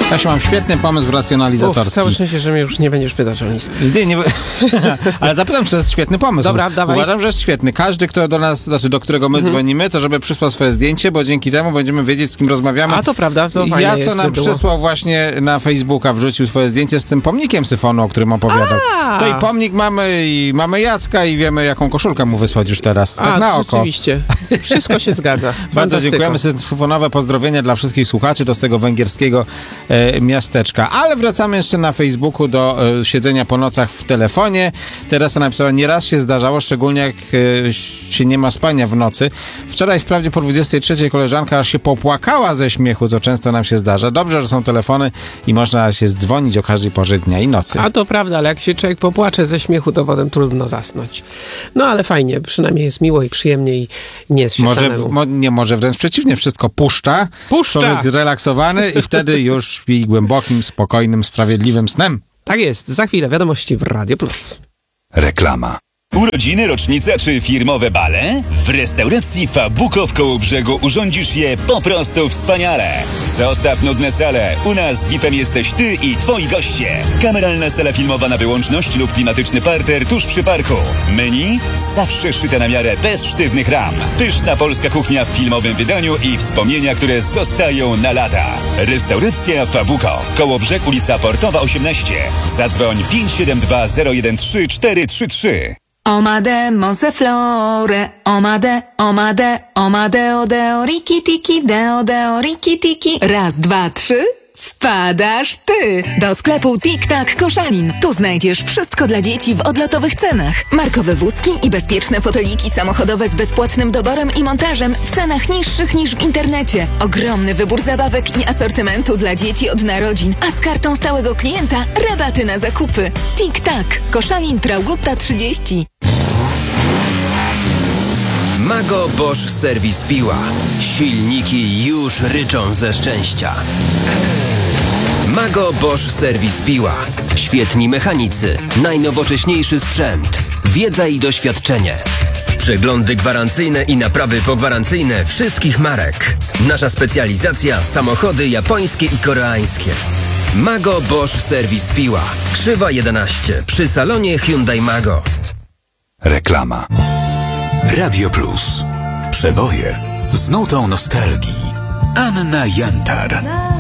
Kasiu, mam świetny pomysł racjonalizatorski. Całe szczęście, że mnie już nie będziesz pytać o nic. Nie, ale zapytam, czy to jest świetny pomysł. Dobra, dawaj. Uważam, że jest świetny. Każdy, kto do nas, do którego my dzwonimy, to żeby przysłał swoje zdjęcie, bo dzięki temu będziemy wiedzieć, z kim rozmawiamy. A to prawda, to fajnie Ja, jest, co nam przysłał właśnie na Facebooka, wrzucił swoje zdjęcie z tym pomnikiem syfonu, o którym opowiadał. To i pomnik mamy, i mamy Jacka, i wiemy, jaką koszulkę mu wysłać już teraz. Tak na oko. Rzeczywiście. Wszystko się zgadza. Bardzo dziękujemy. Syfonowe pozdrowienia dla wszystkich słuchaczy do z tego węgierskiego miasteczka. Ale wracamy jeszcze na Facebooku do siedzenia po nocach w telefonie. Teresa napisała, nieraz się zdarzało, szczególnie jak się nie ma spania w nocy. Wczoraj wprawdzie po 23 koleżanka aż się popłakała ze śmiechu, co często nam się zdarza. Dobrze, że są telefony i można się zdzwonić o każdej porze dnia i nocy. A to prawda, ale jak się człowiek popłacze ze śmiechu, to potem trudno zasnąć. No ale fajnie, przynajmniej jest miło i przyjemnie i nie jest się samemu. Może wręcz przeciwnie, wszystko puszcza. Człowiek zrelaksowany i wtedy już śpi głębokim, spokojnym, sprawiedliwym snem. Tak jest. Za chwilę wiadomości w Radio Plus. Reklama. Urodziny, rocznice czy firmowe bale? W restauracji Fabuko w Kołobrzegu urządzisz je po prostu wspaniale. Zostaw nudne sale. U nas VIP-em jesteś ty i twoi goście. Kameralna sala filmowa na wyłączność lub klimatyczny parter tuż przy parku. Menu? Zawsze szyte na miarę, bez sztywnych ram. Pyszna polska kuchnia w filmowym wydaniu i wspomnienia, które zostają na lata. Restauracja Fabuko. Kołobrzeg, ulica Portowa 18. Zadzwoń 572 013 433. Omade, Monseflore, omade, omade, omade, odeo, riki tiki, deo, riki tiki. Raz, dwa, trzy. Wpadasz ty! Do sklepu Tik-Tak Koszalin. Tu znajdziesz wszystko dla dzieci w odlotowych cenach. Markowe wózki i bezpieczne foteliki samochodowe z bezpłatnym doborem i montażem w cenach niższych niż w internecie. Ogromny wybór zabawek i asortymentu dla dzieci od narodzin, a z kartą stałego klienta rabaty na zakupy. Tik-Tak Koszalin, Traugutta 30. Mago Bosch Serwis Piła. Silniki już ryczą ze szczęścia. Mago Bosch Serwis Piła. Świetni mechanicy, najnowocześniejszy sprzęt, wiedza i doświadczenie. Przeglądy gwarancyjne i naprawy pogwarancyjne wszystkich marek. Nasza specjalizacja samochody japońskie i koreańskie. Mago Bosch Serwis Piła. Krzywa 11 przy salonie Hyundai Mago. Reklama. Radio Plus. Przeboje z nutą nostalgii. Anna Jantar.